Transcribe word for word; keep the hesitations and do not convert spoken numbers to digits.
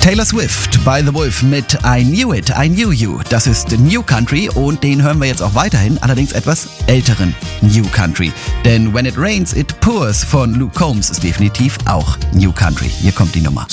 Taylor Swift bei The Wolf mit I Knew It, I Knew You. Das ist New Country und den hören wir jetzt auch weiterhin, allerdings etwas älteren New Country. Denn When It Rains, It Pours von Luke Combs ist definitiv auch New Country. Hier kommt die Nummer.